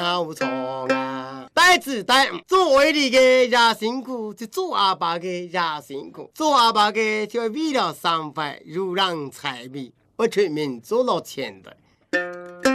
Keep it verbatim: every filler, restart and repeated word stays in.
好错啊！呆子呆，做为你嘅也辛苦，就做阿爸嘅也辛苦。做阿爸嘅就為了三塊如狼財迷，不出面做了錢的。